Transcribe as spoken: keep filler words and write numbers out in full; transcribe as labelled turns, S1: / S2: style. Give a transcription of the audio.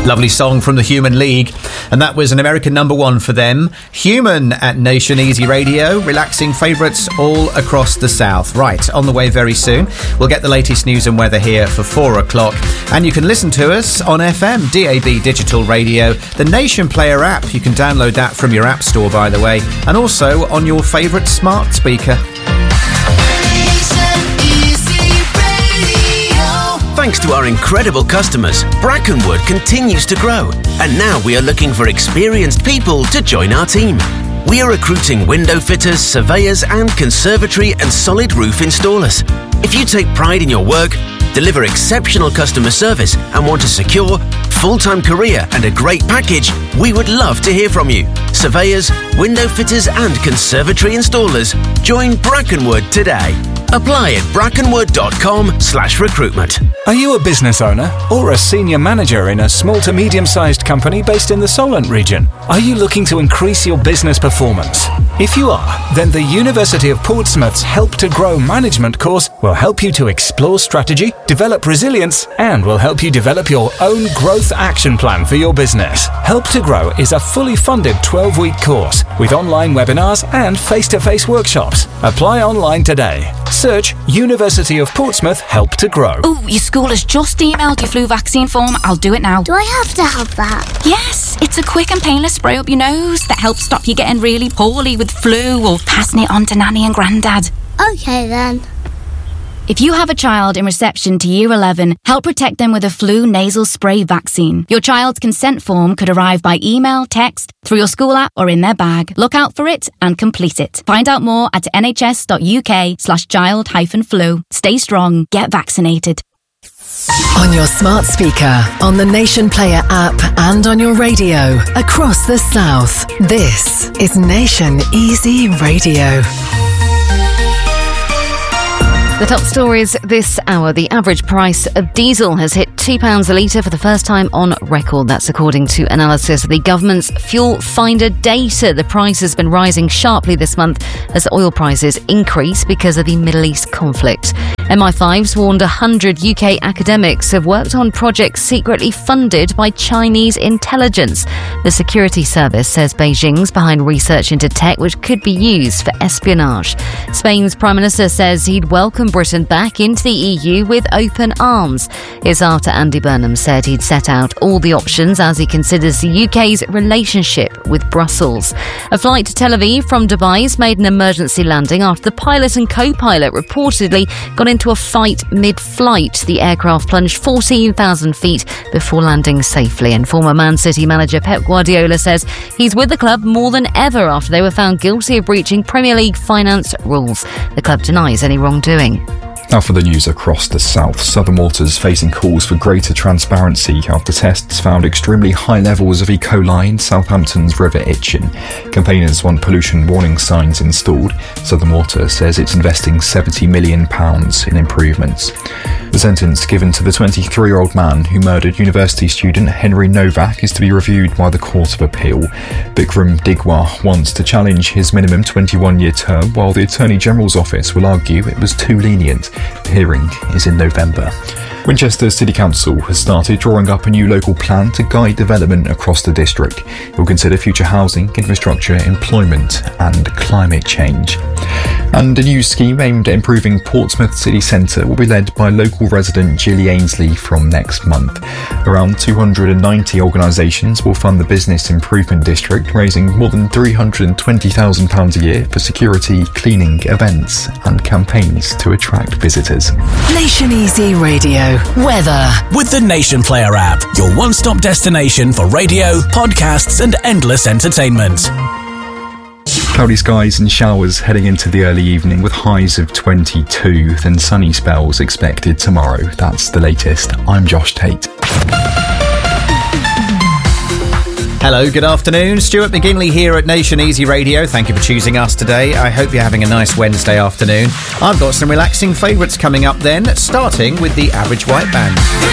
S1: Lovely song from the Human League, and that was an American number one for them. Human at Nation Easy Radio, relaxing favourites all across the south. Right, on the way very soon. We'll get the latest news and weather here for four o'clock, and you can listen to us on F M, D A B Digital Radio, the Nation Player app. You can download that from your app store, by the way, and also on your favourite smart speaker.
S2: Thanks to our incredible customers, Brackenwood continues to grow, and now we are looking for experienced people to join our team. We are recruiting window fitters, surveyors, and conservatory and solid roof installers. If you take pride in your work, deliver exceptional customer service, and want a secure, full-time career and a great package, we would love to hear from you. Surveyors, window fitters, and conservatory installers, join Brackenwood today. Apply at brackenwood.com slash recruitment.
S3: Are you a business owner or a senior manager in a small to medium-sized company based in the Solent region? Are you looking to increase your business performance? If you are, then the University of Portsmouth's Help to Grow management course will help you to explore strategy, develop resilience, and will help you develop your own growth action plan for your business. Help to Grow is a fully funded twelve-week course with online webinars and face-to-face workshops. Apply online today. Search University of Portsmouth Help to Grow.
S4: Oh, your school has just emailed your flu vaccine form. I'll do it now.
S5: Do I have to have that?
S4: Yes, it's a quick and painless spray up your nose that helps stop you getting really poorly with flu or passing it on to Nanny and Grandad.
S5: Okay then.
S4: If you have a child in reception to Year eleven, help protect them with a flu nasal spray vaccine. Your child's consent form could arrive by email, text, through your school app or in their bag. Look out for it and complete it. Find out more at nhs.uk slash child hyphen flu. Stay strong, get vaccinated.
S6: On your smart speaker, on the Nation Player app, and on your radio across the south. This is Nation Easy Radio.
S7: The top stories this hour. The average price of diesel has hit two pounds a litre for the first time on record. That's according to analysis of the government's Fuel Finder data. The price has been rising sharply this month as oil prices increase because of the Middle East conflict. M I five's warned one hundred U K academics have worked on projects secretly funded by Chinese intelligence. The security service says Beijing's behind research into tech which could be used for espionage. Spain's Prime Minister says he'd welcome Britain back into the E U with open arms. It's after Andy Burnham said he'd set out all the options as he considers the U K's relationship with Brussels. A flight to Tel Aviv from Dubai's made an emergency landing after the pilot and co-pilot reportedly got into a fight mid-flight. The aircraft plunged fourteen thousand feet before landing safely, and former Man City manager Pep Guardiola says he's with the club more than ever after they were found guilty of breaching Premier League finance rules. The club denies any wrongdoing.
S8: Now for the news across the south. Southern Water's facing calls for greater transparency after tests found extremely high levels of E. coli in Southampton's River Itchen. Campaigners want pollution warning signs installed. Southern Water says it's investing seventy million pounds in improvements. The sentence given to the twenty-three-year-old man who murdered university student Henry Novak is to be reviewed by the Court of Appeal. Bikram Digwa wants to challenge his minimum twenty-one-year term, while the Attorney General's office will argue it was too lenient. The hearing is in November. Winchester City Council has started drawing up a new local plan to guide development across the district. It will consider future housing, infrastructure, employment and climate change. And a new scheme aimed at improving Portsmouth city centre will be led by local resident Gilly Ainsley from next month. Around two hundred ninety organisations will fund the Business Improvement District, raising more than three hundred twenty thousand pounds a year for security, cleaning, events and campaigns to attract visitors.
S6: Nation Easy Radio. Weather.
S9: With the Nation Player app, your one-stop destination for radio, podcasts and endless entertainment.
S8: Cloudy skies and showers heading into the early evening with highs of twenty-two, then sunny spells expected tomorrow. That's the latest. I'm Josh Tate.
S1: Hello, good afternoon. Stuart McGinley here at Nation Easy Radio. Thank you for choosing us today. I hope you're having a nice Wednesday afternoon. I've got some relaxing favourites coming up then, starting with the Average White Band.